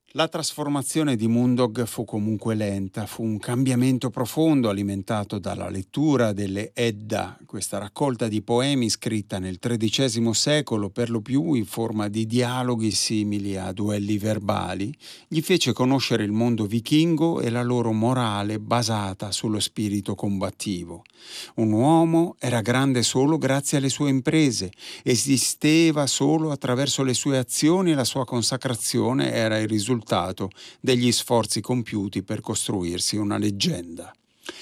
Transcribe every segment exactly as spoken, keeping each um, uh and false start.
La trasformazione di Moondog fu comunque lenta, fu un cambiamento profondo alimentato dalla lettura delle Edda, questa raccolta di poemi scritta nel tredicesimo secolo per lo più in forma di dialoghi simili a duelli verbali, gli fece conoscere il mondo vichingo e la loro morale basata sullo spirito combattivo. Un uomo era grande solo grazie alle sue imprese, esisteva solo attraverso le sue azioni e la sua consacrazione era il risultato degli sforzi compiuti per costruirsi una leggenda.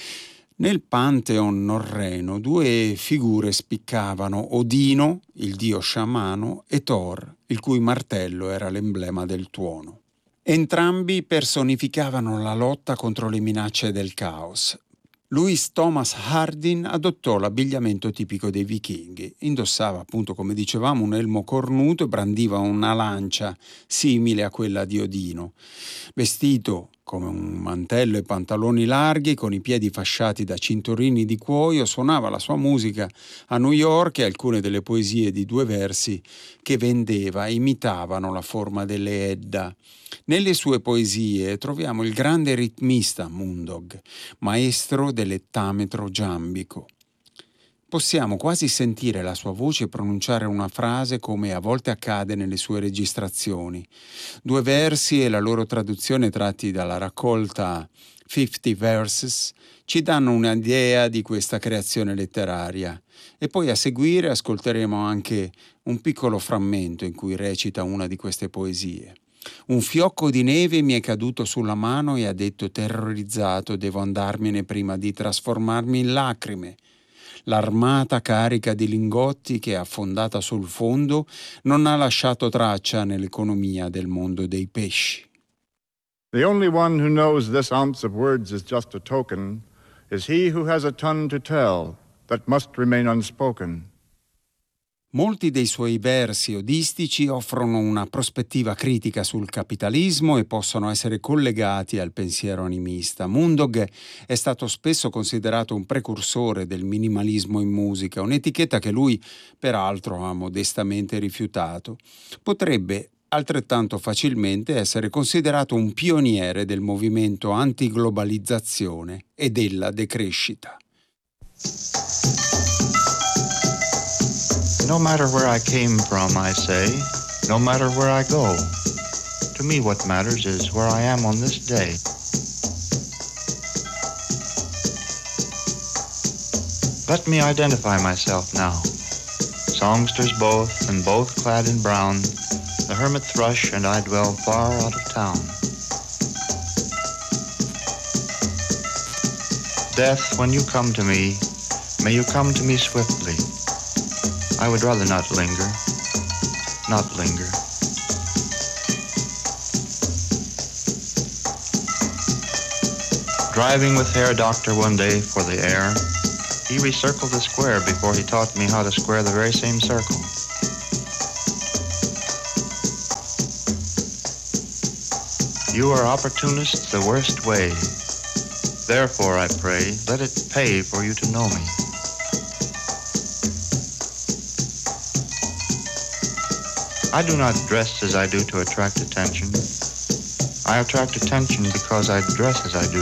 Nel Pantheon norreno due figure spiccavano: Odino, il dio sciamano, e Thor, il cui martello era l'emblema del tuono. Entrambi personificavano la lotta contro le minacce del caos. Louis Thomas Hardin adottò l'abbigliamento tipico dei vichinghi. Indossava, appunto, come dicevamo, un elmo cornuto e brandiva una lancia simile a quella di Odino. Vestito come un mantello e pantaloni larghi, con i piedi fasciati da cinturini di cuoio, suonava la sua musica a New York e alcune delle poesie di due versi che vendeva imitavano la forma delle Edda. Nelle sue poesie troviamo il grande ritmista Moondog, maestro dell'ettametro giambico. Possiamo quasi sentire la sua voce pronunciare una frase come a volte accade nelle sue registrazioni. Due versi e la loro traduzione tratti dalla raccolta Fifty Verses ci danno un'idea di questa creazione letteraria. E poi a seguire ascolteremo anche un piccolo frammento in cui recita una di queste poesie. Un fiocco di neve mi è caduto sulla mano e ha detto terrorizzato: devo andarmene prima di trasformarmi in lacrime. L'armata carica di lingotti che è affondata sul fondo non ha lasciato traccia nell'economia del mondo dei pesci. The only one who knows this ounce of words is just a token is he who has a tongue to tell that must remain unspoken. Molti dei suoi versi odistici offrono una prospettiva critica sul capitalismo e possono essere collegati al pensiero animista. Moondog è stato spesso considerato un precursore del minimalismo in musica, un'etichetta che lui peraltro ha modestamente rifiutato. Potrebbe altrettanto facilmente essere considerato un pioniere del movimento antiglobalizzazione e della decrescita. No matter where I came from, I say, no matter where I go, to me what matters is where I am on this day. Let me identify myself now. Songsters both, and both clad in brown, the hermit thrush and I dwell far out of town. Death, when you come to me, may you come to me swiftly. I would rather not linger, not linger. Driving with Herr Doctor one day for the air, he recircled the square before he taught me how to square the very same circle. You are opportunists the worst way. Therefore, I pray, let it pay for you to know me. I do not dress as I do to attract attention. I attract attention because I dress as I do.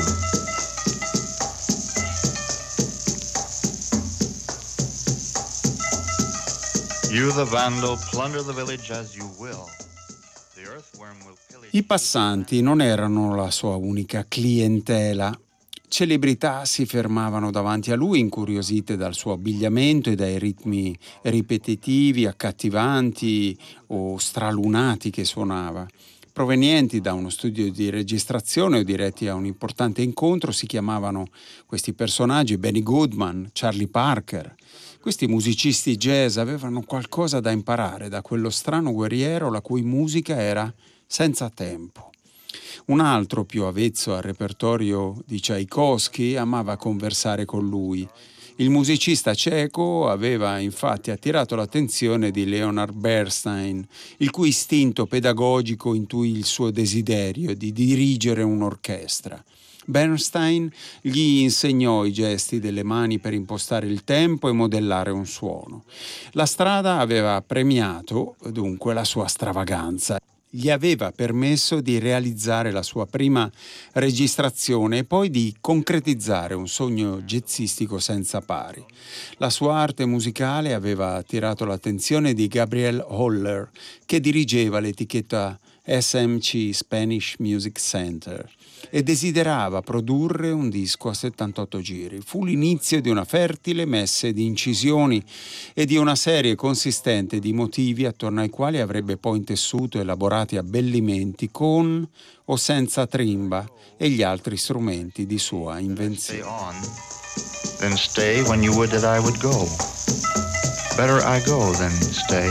You, the vandal, plunder the village as you will. The earthworm will pillage. I passanti non erano la sua unica clientela. Celebrità si fermavano davanti a lui incuriosite dal suo abbigliamento e dai ritmi ripetitivi, accattivanti o stralunati che suonava. Provenienti da uno studio di registrazione o diretti a un importante incontro, si chiamavano questi personaggi Benny Goodman, Charlie Parker. Questi musicisti jazz avevano qualcosa da imparare da quello strano guerriero la cui musica era senza tempo. Un altro, più avvezzo al repertorio di Tchaikovsky, amava conversare con lui. Il musicista ceco aveva infatti attirato l'attenzione di Leonard Bernstein, il cui istinto pedagogico intuì il suo desiderio di dirigere un'orchestra. Bernstein gli insegnò i gesti delle mani per impostare il tempo e modellare un suono. La strada aveva premiato dunque la sua stravaganza. gli aveva permesso di realizzare la sua prima registrazione e poi di concretizzare un sogno jazzistico senza pari. La sua arte musicale aveva attirato l'attenzione di Gabriel Holler, che dirigeva l'etichetta S M C Spanish Music Center e desiderava produrre un disco a settantotto giri. Fu l'inizio di una fertile messe di incisioni e di una serie consistente di motivi attorno ai quali avrebbe poi intessuto elaborati abbellimenti con o senza trimba e gli altri strumenti di sua invenzione. Then stay when you would that I would go. Better I go than stay.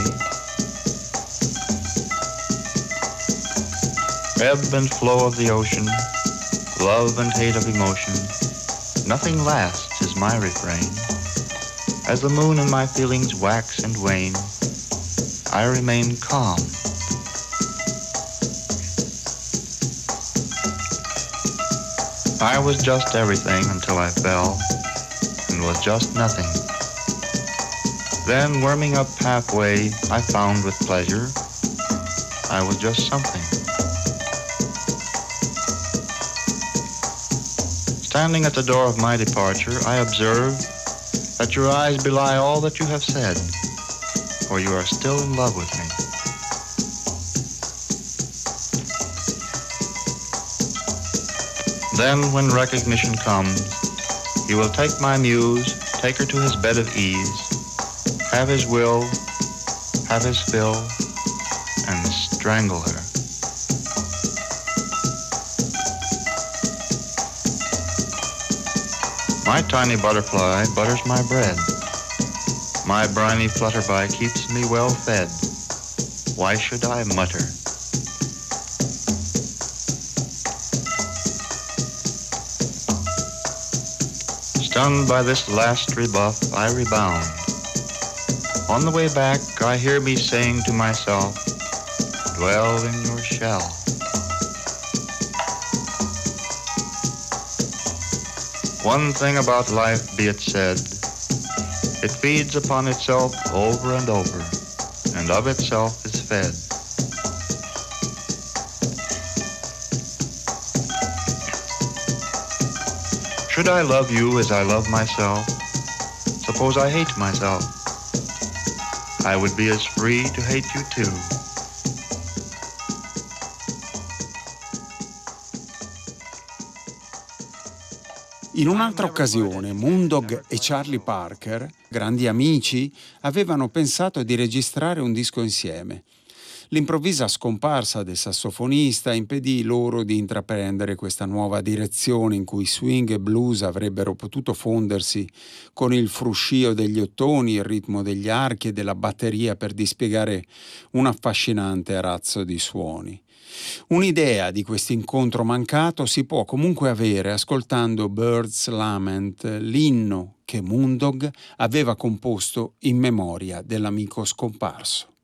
Ebb and flow of the ocean, love and hate of emotion, nothing lasts is my refrain. As the moon and my feelings wax and wane, I remain calm. I was just everything until I fell, and was just nothing. Then, worming up halfway, I found with pleasure I was just something. Standing at the door of my departure, I observe that your eyes belie all that you have said, for you are still in love with me. Then, when recognition comes, you will take my muse, take her to his bed of ease, have his will, have his fill, and strangle her. My tiny butterfly butters my bread. My briny flutterby keeps me well fed. Why should I mutter? Stunned by this last rebuff, I rebound. On the way back, I hear me saying to myself, dwell in your shell. One thing about life, be it said, it feeds upon itself over and over, and of itself is fed. Should I love you as I love myself? Suppose I hate myself. I would be as free to hate you too. In un'altra occasione, Moondog e Charlie Parker, grandi amici, avevano pensato di registrare un disco insieme. L'improvvisa scomparsa del sassofonista impedì loro di intraprendere questa nuova direzione in cui swing e blues avrebbero potuto fondersi con il fruscio degli ottoni, il ritmo degli archi e della batteria per dispiegare un affascinante arazzo di suoni. Un'idea di questo incontro mancato si può comunque avere ascoltando Bird's Lament, l'inno che Moondog aveva composto in memoria dell'amico scomparso.